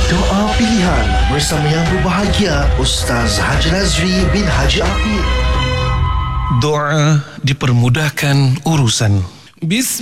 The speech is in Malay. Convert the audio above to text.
Doa Pilihan bersama yang berbahagia Ustaz Haji Nazri bin Haji Apip. Doa dipermudahkan urusan.